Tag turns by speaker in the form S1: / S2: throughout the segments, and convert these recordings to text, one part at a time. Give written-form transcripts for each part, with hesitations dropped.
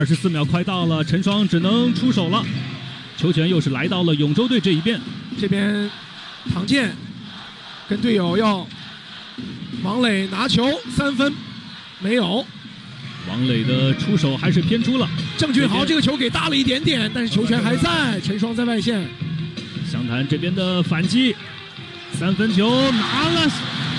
S1: 24秒快到了，陈双只能出手了，球权又是来到了永州队这一边。
S2: 这边唐健跟队友要王磊拿球，3分没有。
S1: 王磊的出手还是偏出了。
S2: 郑俊豪这个球给大了一点点，但是球权还在，陈双在外线。
S1: 湘潭这边的反击，3分球拿了。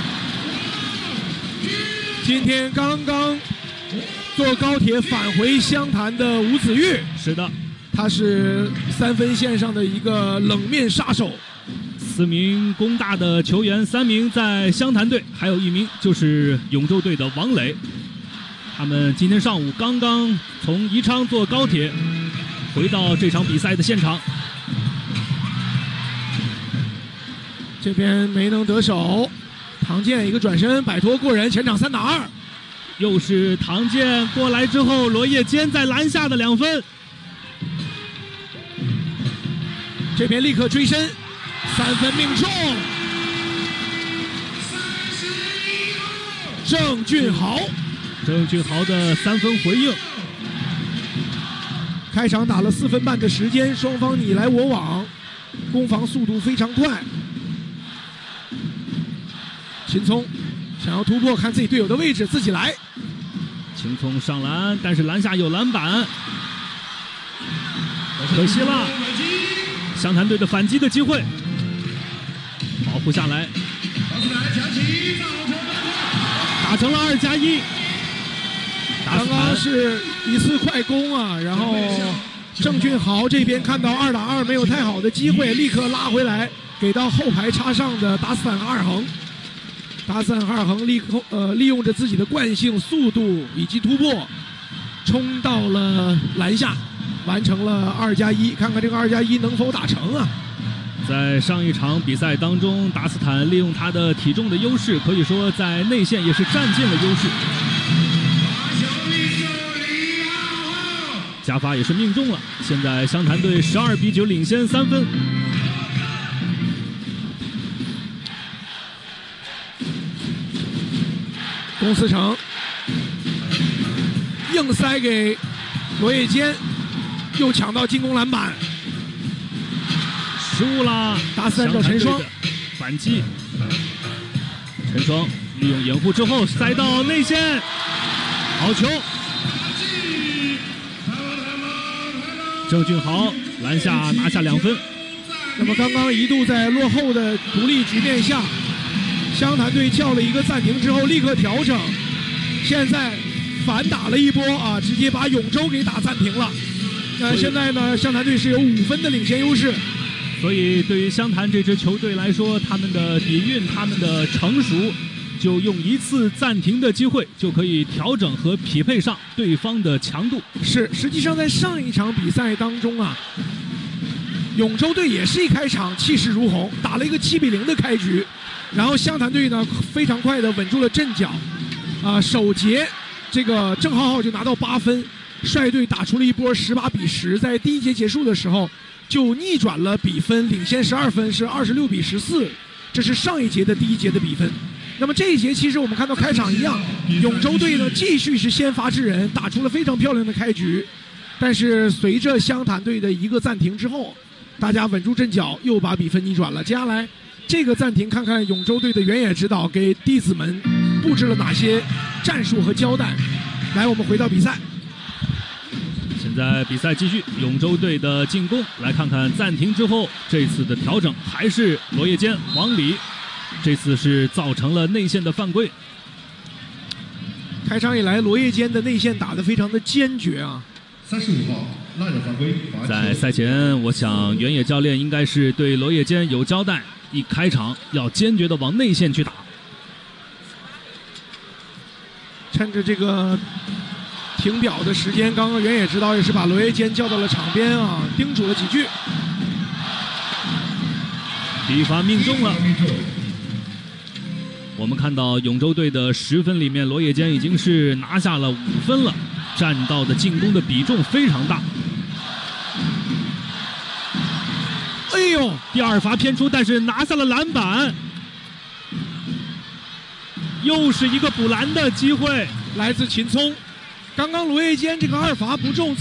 S2: 今天刚刚坐高铁返回湘潭的吴子玉，
S1: 是的，
S2: 他是3分线上的一个冷面杀手。
S1: 4名工大的球员，3名在湘潭队，还有1名就是永州队的王磊。他们今天上午刚刚从宜昌坐高铁回到这场比赛的现场。
S2: 这边没能得手，唐健一个转身摆脱过人，前场3打2。
S1: 又是唐健过来之后，罗叶坚在篮下的2分。
S2: 这边立刻追身，3分命中。郑俊豪的3分回应。开场打了4分半的时间，双方你来我往，攻防速度非常快。秦聪想要突破，看自己队友的位置，自己来。
S1: 秦聪上篮，但是篮下有篮板，可惜了。湘潭队的反击的机会，保护下来，打成了2+1。刚刚是一次快攻啊，然后郑俊豪这边看到2打2没有太好的机会，立刻拉回来，给到后排插上的达斯坦哈尔恒。达斯坦哈尔恒利用着自己的惯性、速度以及突破，冲到了篮下，完成了2+1。看看这个2+1能否打成啊？在上一场比赛当中，达斯坦利用他的体重的优势，可以说在内线也是占尽了优势。加罚也是命中了，现在湘潭队12-9领先3分。龚思成硬塞给罗叶坚，又抢到进攻篮板，失误啦！达斯坦找陈双反击，陈双利用掩护之后塞到内线，好球！郑俊豪篮下拿下2分。那么刚刚一度在落后的独立局面下，湘潭队叫了一个暂停之后立刻调整，现在反打了一波啊，直接把永州给打暂停了。现在呢，湘潭队是有5分的领先优势。所以对于湘潭这支球队来说，他们的底蕴、他们的成熟，就用1次暂停的机会就可以调整和匹配上对方的强度。是，实际上在上一场比赛当中啊，永州队也是一开场气势如虹，打了一个7-0的开局，然后湘潭队呢非常快的稳住了阵脚，首节这个郑浩浩就拿到8分，率队打出了一波18-10，在第1节结束的时候就逆转了比分，领先12分，是26-14，这是上一节的第1节的比分。那么这一节其实我们看到开场一样，永州队呢继续是先发制人，打出了非常漂亮的开局，但是随着湘潭队的一个暂停之后，大家稳住阵脚，又把比分逆转了。接下来这个暂停，看看永州队的原野指导给弟子们布置了哪些战术和交代。来，我们回到比赛。现在比赛继续，永州队的进攻，来看看暂停之后这次的调整，还是罗叶坚、王礼，这次是造成了内线的犯规。开场以来，罗叶坚的内线打得非常的坚决啊。
S3: 35号拉人犯规。
S1: 在赛前，我想原野教练应该是对罗叶坚有交代，一开场要坚决的往内线去打。趁着这个停表的时间，刚刚原野指导也是把罗叶坚叫到了场边啊，叮嘱了几句。第1罚命中了。我们看到永州队的10分里面，罗叶坚已经是拿下了5分了，占到的进攻的比重非常大。哎呦，第2罚偏出，但是拿下了篮板。又是一个补篮的机会，来自秦聪。
S2: 刚刚罗叶坚这个二罚不中。